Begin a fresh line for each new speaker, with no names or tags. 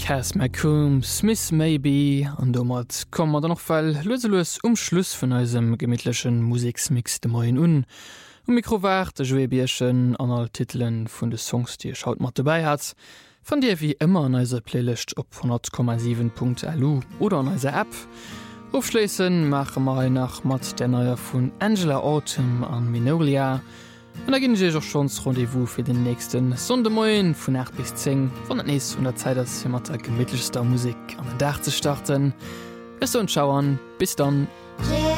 Cass McComb, Smith Maybe an domat kommmer dann noch fall loselos Schluss vun eusem gemidtlechen Musiksmix de Moien un. Mikrowar de Joebierchen an all Titeln vun de Songs, die schaut mat dabei hat, von Dir wie immer an eiser Playlist op 100,7.lu oder an eiser App. Aufschließen mache mal nach mat der neuer vun Angela Autumn an Minolia. Und da ginn ich auch schon das Rendezvous für den nächsten Sonntagmorgen von 8 bis 10, von der nächsten der Zeit, dass wir mit der gemütlichsten Musik an den Dach zu starten. Bis dann, schauen, bis dann. Yeah.